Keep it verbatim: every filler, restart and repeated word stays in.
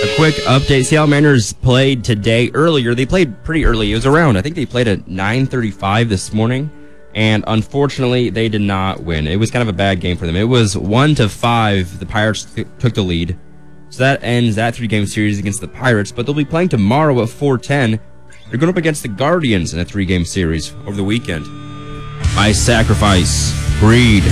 a quick update. Seattle Mariners played today earlier. They played pretty early. It was around, I think they played at nine thirty-five this morning. And unfortunately, they did not win. It was kind of a bad game for them. It was one to five. The Pirates th- took the lead. So that ends that three-game series against the Pirates. But they'll be playing tomorrow at four ten. They're going up against the Guardians in a three-game series over the weekend. By sacrifice, greed,